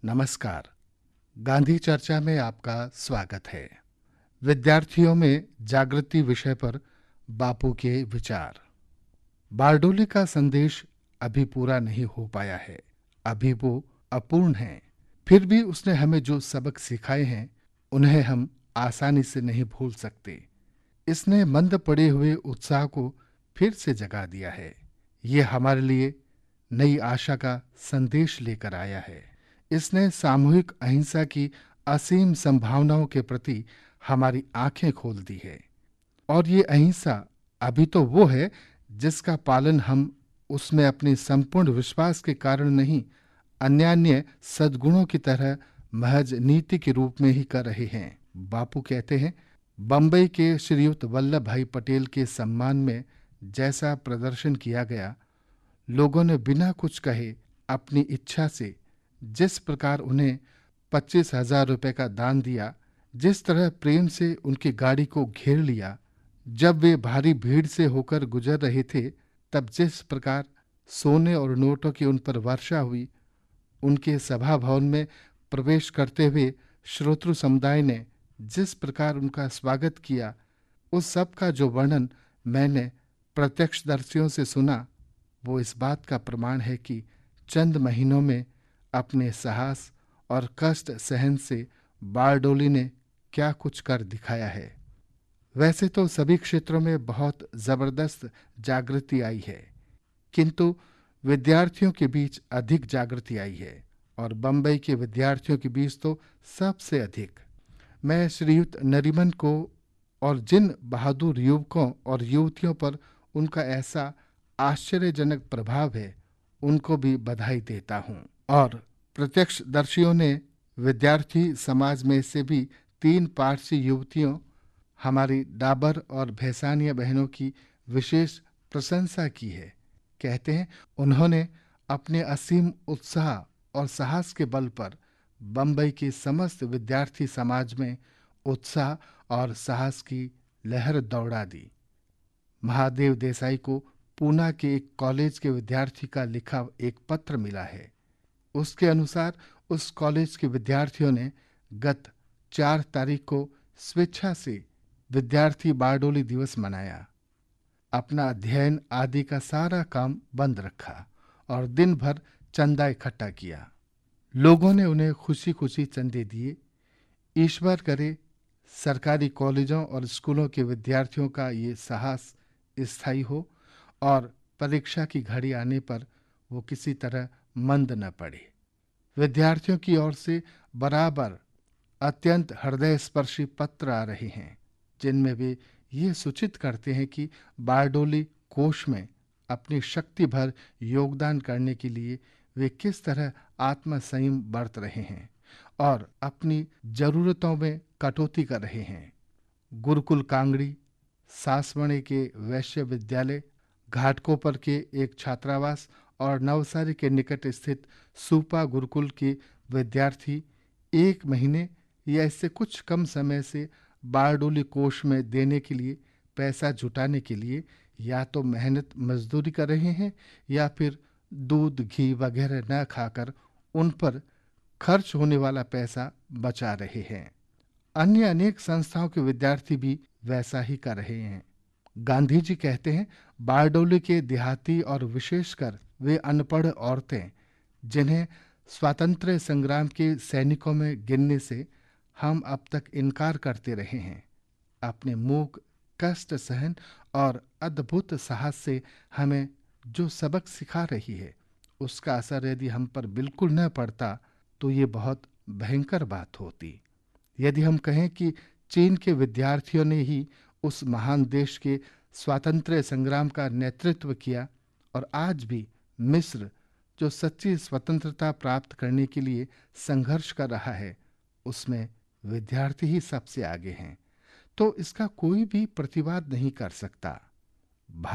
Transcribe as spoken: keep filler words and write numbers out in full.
नमस्कार। गांधी चर्चा में आपका स्वागत है। विद्यार्थियों में जागृति विषय पर बापू के विचार। बारडोली का संदेश अभी पूरा नहीं हो पाया है, अभी वो अपूर्ण है। फिर भी उसने हमें जो सबक सिखाए हैं उन्हें हम आसानी से नहीं भूल सकते। इसने मंद पड़े हुए उत्साह को फिर से जगा दिया है। ये हमारे लिए नई आशा का संदेश लेकर आया है। इसने सामूहिक अहिंसा की असीम संभावनाओं के प्रति हमारी आंखें खोल दी है। और ये अहिंसा अभी तो वो है जिसका पालन हम उसमें अपने संपूर्ण विश्वास के कारण नहीं, अन्यान्य सद्गुणों की तरह महज नीति के रूप में ही कर रहे हैं। बापू कहते हैं, बंबई के श्रीयुत वल्लभ भाई पटेल के सम्मान में जैसा प्रदर्शन किया गया, लोगों ने बिना कुछ कहे अपनी इच्छा से जिस प्रकार उन्हें पच्चीस हजार रुपये का दान दिया, जिस तरह प्रेम से उनकी गाड़ी को घेर लिया, जब वे भारी भीड़ से होकर गुजर रहे थे, तब जिस प्रकार सोने और नोटों की उन पर वर्षा हुई, उनके सभा भवन में प्रवेश करते हुए श्रोतृ समुदाय ने जिस प्रकार उनका स्वागत किया, उस सब का जो वर्णन मैंने प्रत्यक्षदर्शियों से सुना, वो इस बात का प्रमाण है कि चंद महीनों में अपने साहस और कष्ट सहन से बारडोली ने क्या कुछ कर दिखाया है। वैसे तो सभी क्षेत्रों में बहुत जबरदस्त जागृति आई है, किंतु विद्यार्थियों के बीच अधिक जागृति आई है, और बंबई के विद्यार्थियों के बीच तो सबसे अधिक। मैं श्रीयुत नरीमन को और जिन बहादुर युवकों और युवतियों पर उनका ऐसा आश्चर्यजनक प्रभाव है, उनको भी बधाई देता हूँ। और प्रत्यक्षदर्शियों ने विद्यार्थी समाज में से भी तीन पारसी युवतियों, हमारी डाबर और भैसानिया बहनों की विशेष प्रशंसा की है। कहते हैं, उन्होंने अपने असीम उत्साह और साहस के बल पर बंबई के समस्त विद्यार्थी समाज में उत्साह और साहस की लहर दौड़ा दी। महादेव देसाई को पूना के एक कॉलेज के विद्यार्थी का लिखा एक पत्र मिला है। उसके अनुसार उस कॉलेज के विद्यार्थियों ने गत चार तारीख को स्वेच्छा से विद्यार्थी बारडोली दिवस मनाया। अपना अध्ययन आदि का सारा काम बंद रखा और दिन भर चंदा इकट्ठा किया। लोगों ने उन्हें खुशी खुशी चंदे दिए। ईश्वर करे सरकारी कॉलेजों और स्कूलों के विद्यार्थियों का ये साहस स्थायी हो और परीक्षा की घड़ी आने पर वो किसी तरह मंद न पड़े। विद्यार्थियों की ओर से बराबर अत्यंत हृदय स्पर्शी पत्र आ रहे हैं, जिनमें वे ये सूचित करते हैं कि बारडोली कोष में अपनी शक्ति भर योगदान करने के लिए वे किस तरह आत्मसंयम बरत रहे हैं और अपनी जरूरतों में कटौती कर रहे हैं। गुरुकुल कांगड़ी, सासवणे के वैश्य विद्यालय, घाटकोपर के एक छात्रावास और नवसारी के निकट स्थित सूपा गुरुकुल के विद्यार्थी एक महीने या इससे कुछ कम समय से बारडोली कोष में देने के लिए, पैसा जुटाने के लिए या तो मेहनत मजदूरी कर रहे हैं या फिर दूध घी वगैरह न खाकर उन पर खर्च होने वाला पैसा बचा रहे हैं। अन्य अनेक संस्थाओं के विद्यार्थी भी वैसा ही कर रहे हैं। गांधी जी कहते हैं, बारडोली के देहाती और विशेषकर वे अनपढ़ औरतें, जिन्हें स्वातंत्र्य संग्राम के सैनिकों में गिनने से हम अब तक इनकार करते रहे हैं, अपने मूक कष्ट सहन और अद्भुत साहस से हमें जो सबक सिखा रही है, उसका असर यदि हम पर बिल्कुल न पड़ता तो ये बहुत भयंकर बात होती। यदि हम कहें कि चीन के विद्यार्थियों ने ही उस महान देश के स्वातंत्र्य संग्राम का नेतृत्व किया, और आज भी मिस्र, जो सच्ची स्वतंत्रता प्राप्त करने के लिए संघर्ष कर रहा है, उसमें विद्यार्थी ही सबसे आगे हैं, तो इसका कोई भी प्रतिवाद नहीं कर सकता।